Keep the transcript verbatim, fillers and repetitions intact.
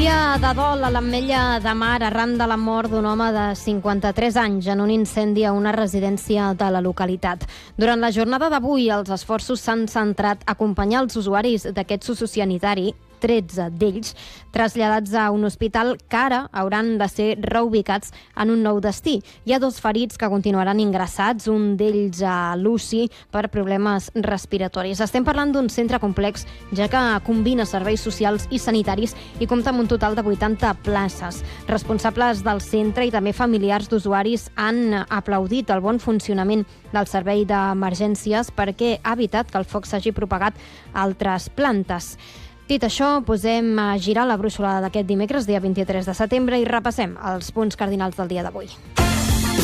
Dia de dol a l'Ametlla de Mar arran de la mort d'un home de cinquanta-tres anys en un incendi a una residència de la localitat. Durant la jornada d'avui, els esforços s'han centrat a acompanyar els usuaris d'aquest sociosanitari, tretze d'ells, traslladats a un hospital que ara hauran de ser reubicats en un nou destí. Hi ha dos ferits que continuaran ingressats, un d'ells a l'U C I per problemes respiratoris. Estem parlant d'un centre complex, ja que combina serveis socials i sanitaris i compta amb un total de vuitanta places. Responsables del centre i també familiars d'usuaris han aplaudit el bon funcionament del servei d'emergències perquè ha evitat que el foc s'hagi propagat a altres plantes. Dit això, posem a girar la brúixola d'aquest dimecres, dia vint-i-tres de setembre, i repassem els punts cardinals del dia d'avui.